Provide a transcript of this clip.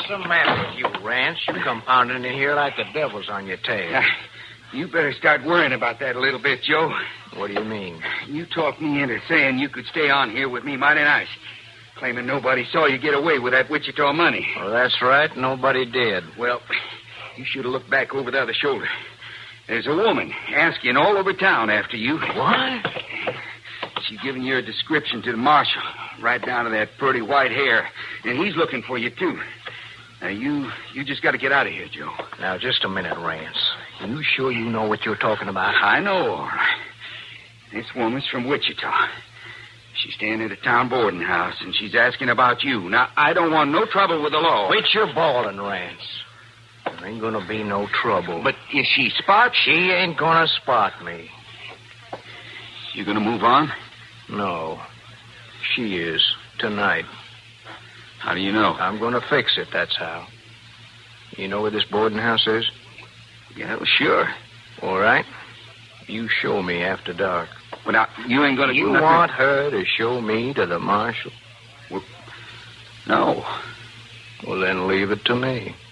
the matter with you, Rance? You come pounding in here like the devil's on your tail. You better start worrying about that a little bit, Joe. What do you mean? You talked me into saying you could stay on here with me mighty nice. Claiming nobody saw you get away with that Wichita money. Well, that's right. Nobody did. Well, you should have looked back over the other shoulder. There's a woman asking all over town after you. What? She's giving your description to the marshal, right down to that pretty white hair. And he's looking for you, too. Now, you just got to get out of here, Joe. Now, just a minute, Rance. Are you sure you know what you're talking about? I know, all right. This woman's from Wichita. She's staying at a town boarding house, and she's asking about you. Now, I don't want no trouble with the law. Quit your bawling, Rance. There ain't gonna be no trouble. But if she spots... She ain't gonna spot me. You gonna move on? No. She is. Tonight. How do you know? I'm gonna fix it, that's how. You know where this boarding house is? Yeah, well, sure. All right. You show me after dark. Well, now, you ain't gonna do You nothing... want her to show me to the marshal? Well, no. Well, then leave it to me.